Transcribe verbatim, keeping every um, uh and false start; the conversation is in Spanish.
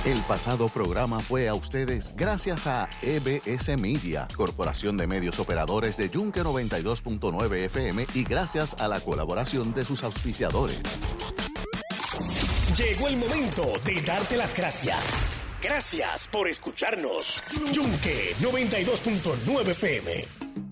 El pasado programa fue a ustedes gracias a E B S Media, Corporación de Medios Operadores de Yunque noventa y dos punto nueve F M, y gracias a la colaboración de sus auspiciadores. Llegó el momento de darte las gracias. Gracias por escucharnos. Yunque noventa y dos punto nueve F M.